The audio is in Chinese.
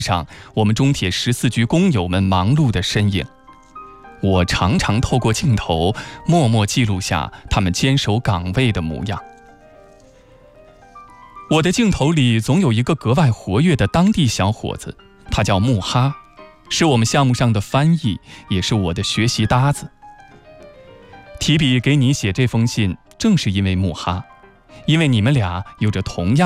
上我们中铁14局工友们忙碌的身影。我常常透过镜头默默记录下他们坚守岗位的模样。我的镜头里总有一个格外活跃的当地小伙子，他叫木哈，是我们项目上的翻译，也是我的学习搭子。提笔给你写这封信，正是因为木哈，因为你们俩有着同样